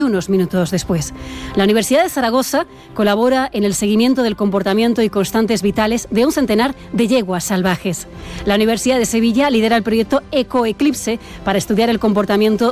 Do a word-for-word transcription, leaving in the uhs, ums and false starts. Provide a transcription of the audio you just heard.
Unos minutos después. La Universidad de Zaragoza colabora en el seguimiento del comportamiento y constantes vitales de un centenar de yeguas salvajes. La Universidad de Sevilla lidera el proyecto Eco Eclipse para estudiar el comportamiento